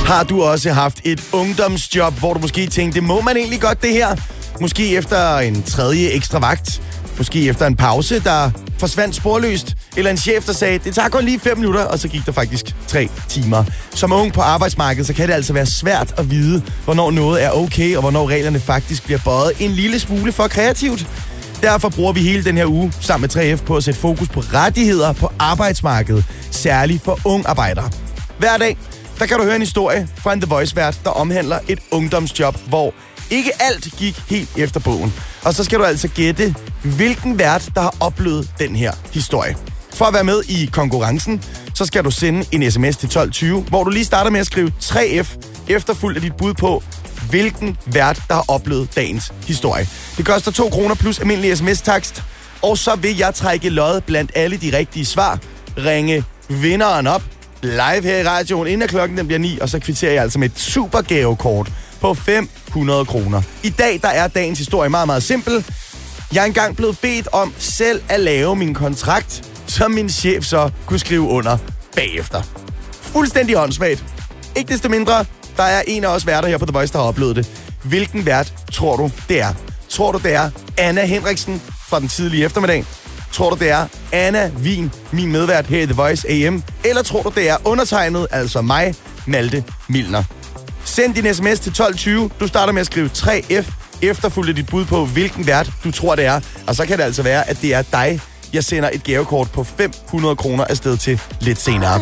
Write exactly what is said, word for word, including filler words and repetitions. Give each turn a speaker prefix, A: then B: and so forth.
A: Har du også haft et ungdomsjob, hvor du måske tænkte, må man egentlig godt det her? Måske efter en tredje ekstra vagt. Måske efter en pause, der forsvandt sporløst. Eller en chef, der sagde, det tager kun lige fem minutter, og så gik der faktisk tre timer. Som ung på arbejdsmarkedet, så kan det altså være svært at vide, hvornår noget er okay, og hvornår reglerne faktisk bliver bøjet en lille smule for kreativt. Derfor bruger vi hele den her uge sammen med tre F på at sætte fokus på rettigheder på arbejdsmarkedet, særligt for unge arbejdere. Hver dag, der kan du høre en historie fra en The Voice-vært, der omhandler et ungdomsjob, hvor ikke alt gik helt efter bogen. Og så skal du altså gætte, hvilken vært, der har oplevet den her historie. For at være med i konkurrencen, så skal du sende en sms til tolv tyve, hvor du lige starter med at skrive tre F, efterfulgt af dit bud på, hvilken vært, der har oplevet dagens historie. Det koster to kroner plus almindelig sms-takst, og så vil jeg trække loddet blandt alle de rigtige svar, ringe vinderen op live her i radioen, inden klokken den bliver ni, og så kvitterer jeg altså med et super gavekort på fem hundrede kroner. I dag, der er dagens historie meget, meget simpel. Jeg er engang blevet bedt om selv at lave min kontrakt, som min chef så kunne skrive under bagefter. Fuldstændig åndssvagt. Ikke desto mindre, der er en af os værter her på The Voice, der har oplevet det. Hvilken vært tror du, det er? Tror du, det er Anna Henriksen fra den tidlige eftermiddag? Tror du, det er Anna Wien, min medvært her i The Voice A M? Eller tror du, det er undertegnet, altså mig, Malte Milner? Send din sms til tolv tyve. Du starter med at skrive tre F, efterfulgt af dit bud på, hvilken vært du tror, det er. Og så kan det altså være, at det er dig, jeg sender et gavekort på fem hundrede kroner afsted til lidt senere.